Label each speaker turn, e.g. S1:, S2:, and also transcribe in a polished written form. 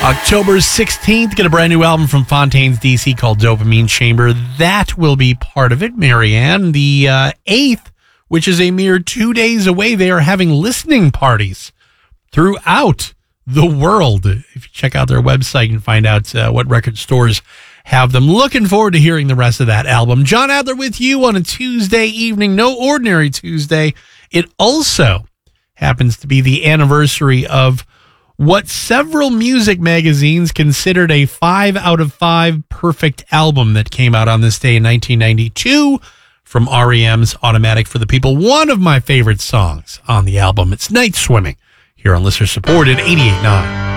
S1: October 16th, get a brand new album from Fontaines DC called Dopamine Chamber. That will be part of it, Marianne. The 8th, which is a mere 2 days away, they are having listening parties throughout the world. If you check out their website, you can find out what record stores have them. Looking forward to hearing the rest of that album. John Adler with you on a Tuesday evening, no ordinary Tuesday. It also happens to be the anniversary of what several music magazines considered a 5 out of 5 perfect album that came out on this day in 1992 from REM's Automatic for the People. One of my favorite songs on the album. It's Night Swimming here on Listener Supported 88.9.